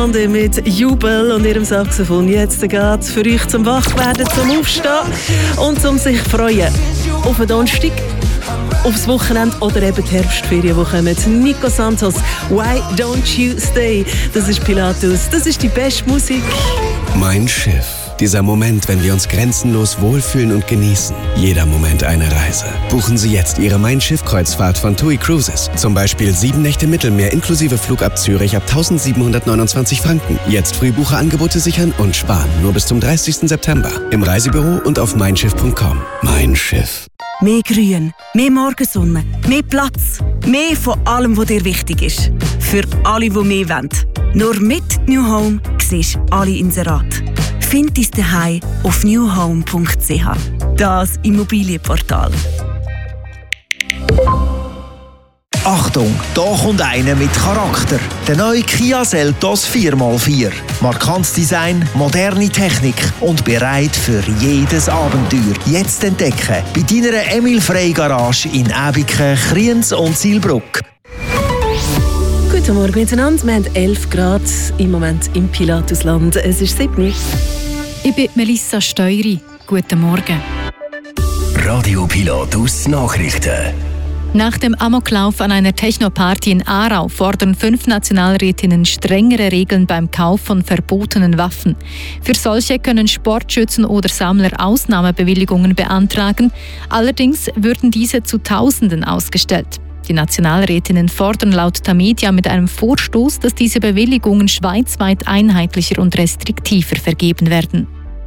Und mit Jubel und ihrem Saxophon jetzt geht für euch zum Wachwerden, zum Aufstehen und zum sich freuen auf den Donnerstag, aufs Wochenende oder eben die Herbstferien, die kommen. Nico Santos, Why Don't You Stay? Das ist Pilatus, das ist die beste Musik. Mein Schiff. Dieser Moment, wenn wir uns grenzenlos wohlfühlen und genießen. Jeder Moment eine Reise. Buchen Sie jetzt Ihre Mein Schiff-Kreuzfahrt von TUI Cruises. Zum Beispiel 7 Nächte Mittelmeer inklusive Flug ab Zürich ab 1.729 Franken. Jetzt Frühbucherangebote sichern und sparen. Nur bis zum 30. September. Im Reisebüro und auf meinschiff.com. Mein Schiff. Mehr Grün, mehr Morgensonne, mehr Platz. Mehr von allem, was dir wichtig ist. Für alle, die mehr wollen. Nur mit New Home siehst du alle Inserate. Find dein Zuhause auf newhome.ch. Das Immobilienportal. Achtung, da kommt einer mit Charakter. Der neue Kia Seltos 4x4. Markantes Design, moderne Technik und bereit für jedes Abenteuer. Jetzt entdecken bei deiner Emil Frey Garage in Äbiken, Kriens und Zielbruck. Guten Morgen miteinander. Wir haben 11 Grad im Moment im Pilatusland. Es ist 7. Ich bin Melissa Steury. Guten Morgen. Radio Pilatus Nachrichten. Nach dem Amoklauf an einer Techno-Party in Aarau fordern 5 Nationalrätinnen strengere Regeln beim Kauf von verbotenen Waffen. Für solche können Sportschützen oder Sammler Ausnahmebewilligungen beantragen. Allerdings würden diese zu Tausenden ausgestellt. Die Nationalrätinnen fordern laut Tamedia mit einem Vorstoß, dass diese Bewilligungen schweizweit einheitlicher und restriktiver vergeben werden.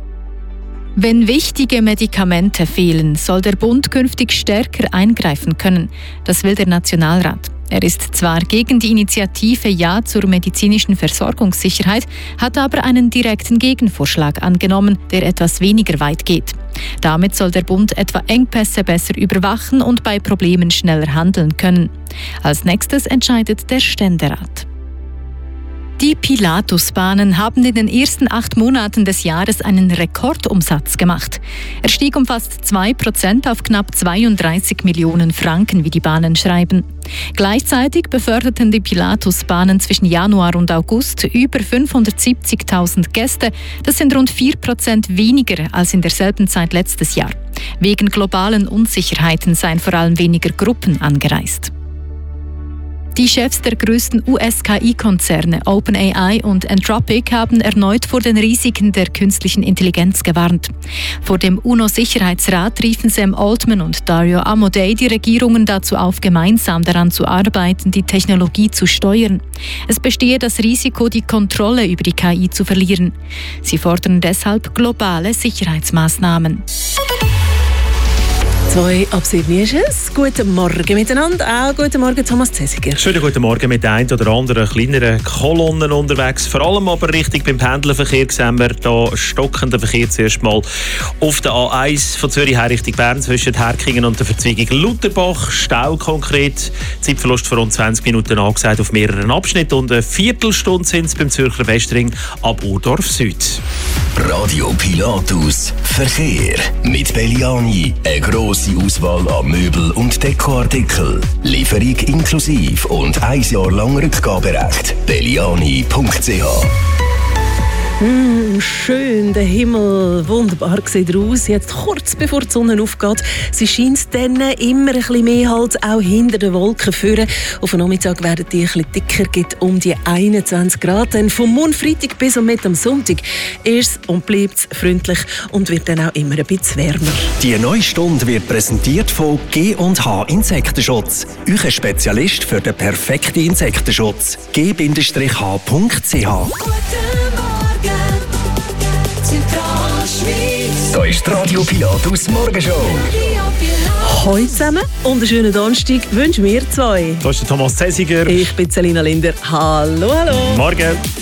Wenn wichtige Medikamente fehlen, soll der Bund künftig stärker eingreifen können. Das will der Nationalrat. Er ist zwar gegen die Initiative Ja zur medizinischen Versorgungssicherheit, hat aber einen direkten Gegenvorschlag angenommen, der etwas weniger weit geht. Damit soll der Bund etwa Engpässe besser überwachen und bei Problemen schneller handeln können. Als nächstes entscheidet der Ständerat. Die Pilatusbahnen haben in den ersten 8 Monaten des Jahres einen Rekordumsatz gemacht. Er stieg um fast 2% auf knapp 32 Millionen Franken, wie die Bahnen schreiben. Gleichzeitig beförderten die Pilatusbahnen zwischen Januar und August über 570.000 Gäste. Das sind rund 4% weniger als in derselben Zeit letztes Jahr. Wegen globalen Unsicherheiten seien vor allem weniger Gruppen angereist. Die Chefs der größten US-KI-Konzerne OpenAI und Anthropic haben erneut vor den Risiken der künstlichen Intelligenz gewarnt. Vor dem UNO-Sicherheitsrat riefen Sam Altman und Dario Amodei die Regierungen dazu auf, gemeinsam daran zu arbeiten, die Technologie zu steuern. Es bestehe das Risiko, die Kontrolle über die KI zu verlieren. Sie fordern deshalb globale Sicherheitsmaßnahmen. 2 ab 7 ist es. Guten Morgen miteinander. Auch guten Morgen, Thomas Zesiger. Schönen guten Morgen mit der einen oder anderen kleineren Kolonnen unterwegs. Vor allem aber richtig beim Pendlerverkehr sehen wir hier stockenden Verkehr zuerst mal auf der A1 von Zürich her Richtung Bern zwischen Herkingen und der Verzweigung Lutherbach. Stau konkret. Zeitverlust von rund 20 Minuten angesagt auf mehreren Abschnitten und eine Viertelstunde sind es beim Zürcher Westring ab Urdorf Süd. Radio Pilatus Verkehr mit Belliani. Eine grosse Auswahl an Möbel- und Dekoartikeln. Lieferung inklusiv und 1 Jahr lang Rückgaberecht. belliani.ch. Schön, der Himmel, wunderbar sieht er aus. Jetzt kurz bevor die Sonne aufgeht. Sie scheint dann immer ein bisschen mehr halt auch hinter den Wolken führen. Auf den Nachmittag werden die ein bisschen dicker, gibt um die 21 Grad. Dann vom Morgen Freitag bis und mit am Sonntag ist und bleibt es freundlich und wird dann auch immer ein bisschen wärmer. Die neue Stunde wird präsentiert von G&H Insektenschutz. Euer Spezialist für den perfekten Insektenschutz. g-h.ch. Da ist die Radio Pilatus Morgenshow. Heute zusammen und einen schönen Donnerstag wünschen wir 2. Da ist der Thomas Zesiger. Ich bin Selina Linder. Hallo, hallo. Morgen.